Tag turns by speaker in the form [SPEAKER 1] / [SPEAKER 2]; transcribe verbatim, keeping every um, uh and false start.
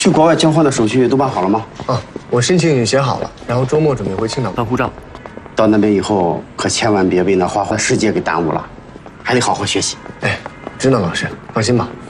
[SPEAKER 1] 去国外交换的手续都办好了吗？
[SPEAKER 2] 啊，我申请已经写好了，然后周末准备回青岛办护照。
[SPEAKER 1] 到那边以后，可千万别被那花花世界给耽误了，还得好好学习。
[SPEAKER 2] 哎，知道老师，放心吧。